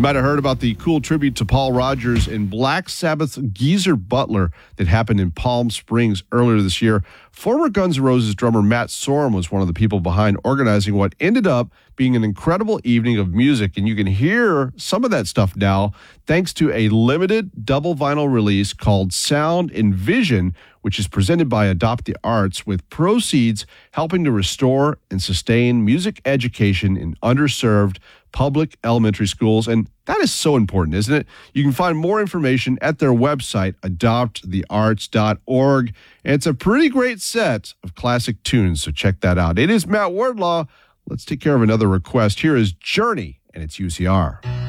might have heard about the cool tribute to Paul Rodgers and Black Sabbath's Geezer Butler that happened in Palm Springs earlier this year. Former Guns N' Roses drummer Matt Sorum was one of the people behind organizing what ended up being an incredible evening of music, and you can hear some of that stuff now thanks to a limited double vinyl release called Sound and Vision, which is presented by Adopt the Arts, with proceeds helping to restore and sustain music education in underserved public elementary schools. And that is so important, isn't it? You can find more information at their website, adoptthearts.org. And it's a pretty great set of classic tunes, so check that out. It is Matt Wardlaw. Let's take care of another request. Here is Journey, and it's UCR.